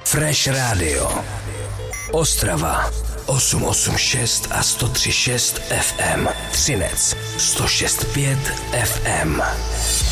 Fresh Radio Ostrava 886 a 103.6 FM, Třinec 106.5 FM.